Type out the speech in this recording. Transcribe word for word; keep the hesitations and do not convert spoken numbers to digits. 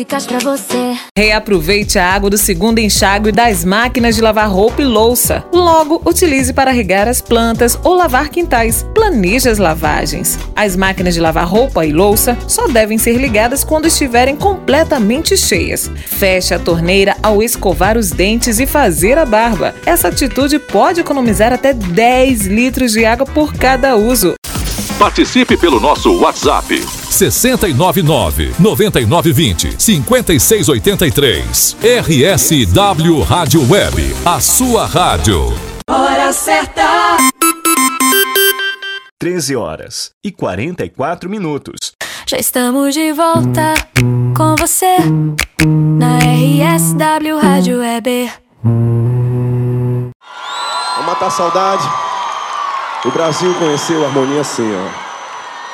Dicas pra você. Reaproveite a água do segundo enxágue das máquinas de lavar roupa e louça. Logo, utilize para regar as plantas ou lavar quintais. Planeje as lavagens. As máquinas de lavar roupa e louça só devem ser ligadas quando estiverem completamente cheias. Feche a torneira ao escovar os dentes e fazer a barba. Essa atitude pode economizar até dez litros de água por cada uso. Participe pelo nosso WhatsApp. seis nove nove, nove nove dois zero, cinco seis oito três. R S W Rádio Web, a sua rádio. Hora certa. treze horas e quarenta e quatro minutos. Já estamos de volta com você na R S W Rádio Web. Vamos matar a saudade. O Brasil conheceu a harmonia assim, ó.